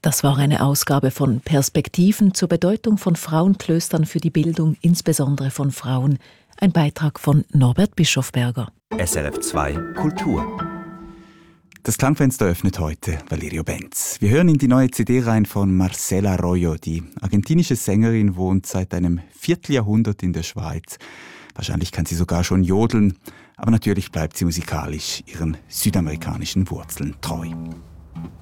Das war eine Ausgabe von Perspektiven zur Bedeutung von Frauenklöstern für die Bildung, insbesondere von Frauen. Ein Beitrag von Norbert Bischofberger. SRF 2 Kultur. Das Klangfenster öffnet heute Valerio Benz. Wir hören in die neue CD rein von Marcela Arroyo. Die argentinische Sängerin wohnt seit einem Vierteljahrhundert in der Schweiz. Wahrscheinlich kann sie sogar schon jodeln, aber natürlich bleibt sie musikalisch ihren südamerikanischen Wurzeln treu.